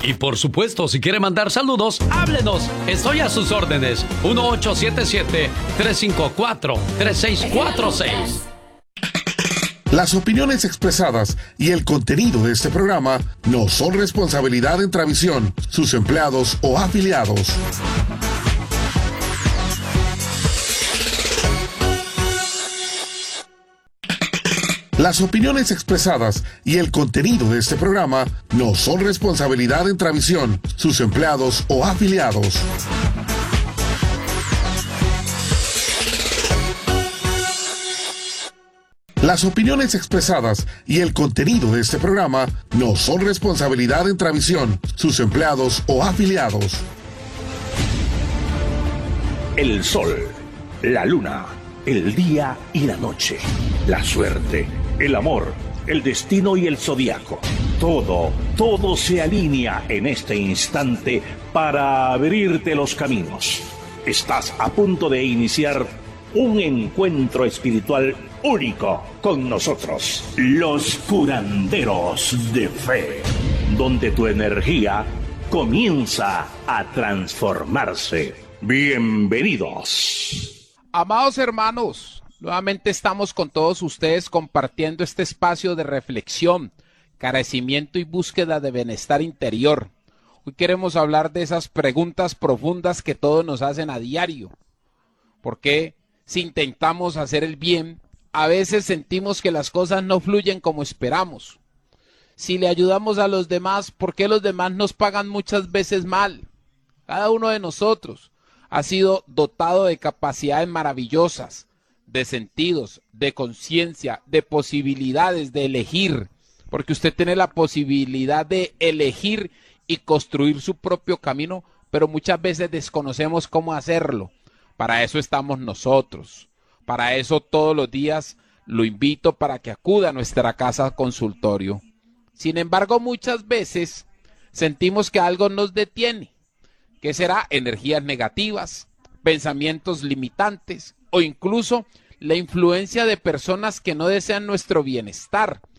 Y por supuesto, si quiere mandar saludos, háblenos. Estoy a sus órdenes. 1877-354-3646. Las opiniones expresadas y el contenido de este programa no son responsabilidad de Entravisión, sus empleados o afiliados. Las opiniones expresadas y el contenido de este programa no son responsabilidad de Entravisión, sus empleados o afiliados. Las opiniones expresadas y el contenido de este programa no son responsabilidad de Entravisión, sus empleados o afiliados. El sol, la luna, el día y la noche, la suerte, el amor, el destino y el zodiaco. Todo se alinea en este instante para abrirte los caminos. Estás a punto de iniciar un encuentro espiritual único con nosotros, los curanderos de fe, donde tu energía comienza a transformarse. Bienvenidos. Amados hermanos, nuevamente estamos con todos ustedes compartiendo este espacio de reflexión, crecimiento y búsqueda de bienestar interior. Hoy queremos hablar de esas preguntas profundas que todos nos hacen a diario. ¿Por qué, si intentamos hacer el bien, a veces sentimos que las cosas no fluyen como esperamos? Si le ayudamos a los demás, ¿por qué los demás nos pagan muchas veces mal? Cada uno de nosotros ha sido dotado de capacidades maravillosas, de sentidos, de conciencia, de posibilidades de elegir, porque usted tiene la posibilidad de elegir y construir su propio camino, pero muchas veces desconocemos cómo hacerlo. Para eso estamos nosotros. Para eso todos los días lo invito para que acuda a nuestra casa consultorio. Sin embargo, muchas veces sentimos que algo nos detiene. ¿Qué será? Energías negativas, pensamientos limitantes o incluso la influencia de personas que no desean nuestro bienestar.